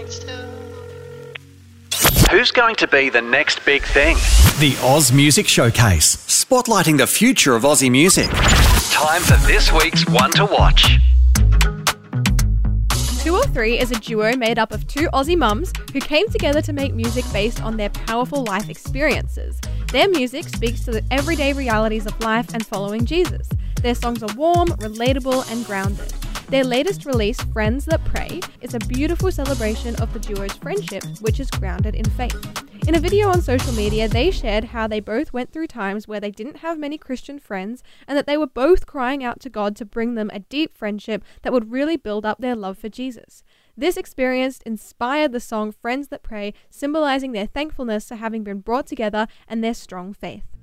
Who's going to be the next big thing? The Oz Music Showcase, spotlighting the future of Aussie music. Time for this week's One to Watch. 2or3 is a duo made up of two Aussie mums who came together to make music based on their powerful life experiences. Their music speaks to the everyday realities of life and following Jesus. Their songs are warm, relatable, and grounded. Their latest release, Friends That Pray, is a beautiful celebration of the duo's friendship, which is grounded in faith. In a video on social media, they shared how they both went through times where they didn't have many Christian friends and that they were both crying out to God to bring them a deep friendship that would really build up their love for Jesus. This experience inspired the song Friends That Pray, symbolizing their thankfulness to having been brought together and their strong faith.